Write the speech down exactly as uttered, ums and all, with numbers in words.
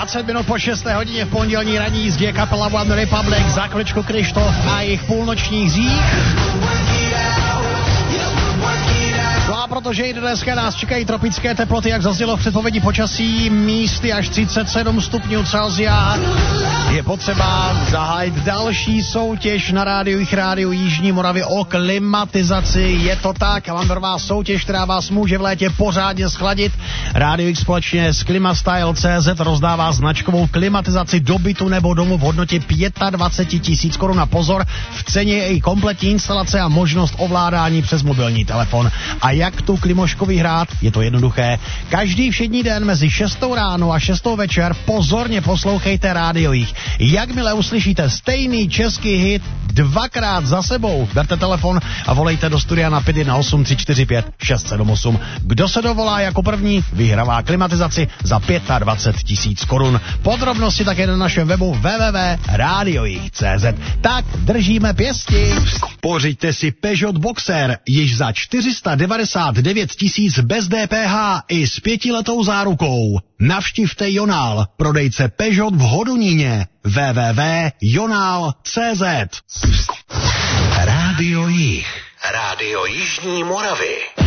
dvacet minut po šesté hodině v pondělní ranní jízdě kapela One Republic, za chviličku Krištof a jejich půlnoční hřích. No a protože i dneska nás čekají tropické teploty, jak zaznělo v předpovědi počasí, místy až třicet sedm stupňů Celsia, je potřeba zahájit další soutěž na rádiu rádiu Jižní Moravy o klimatizaci. Je to tak, mám pro vás soutěž, která vás může v létě pořádně schladit. Rádio X společně s Klimastyle tečka cé zet rozdává značkovou klimatizaci do bytu nebo domu v hodnotě dvacet pět tisíc korun. A pozor, v ceně je i kompletní instalace a možnost ovládání přes mobilní telefon. A jak tu klimošku vyhrát? Je to jednoduché. Každý všední den mezi šestou ráno a šestou večer pozorně poslouchejte Rádio Jich. Jakmile uslyšíte stejný český hit dvakrát za sebou, berte telefon a volejte do studia na pět jedna osm tři čtyři pět šest sedm osm. Kdo se dovolá jako první, vyhrává klimatizaci za dvacet pět tisíc korun. Podrobnosti také na našem webu w w w tečka radio jich tečka cé zet. Tak držíme pěsti. Pořiďte si Peugeot Boxer již za čtyři sta devadesát devět tisíc bez D P H i s pětiletou zárukou. Navštivte Jonál, prodejce Peugeot v Hodoníně. w w w tečka jonál tečka cé zet. Rádio Jich. Rádio Jižní Moravy.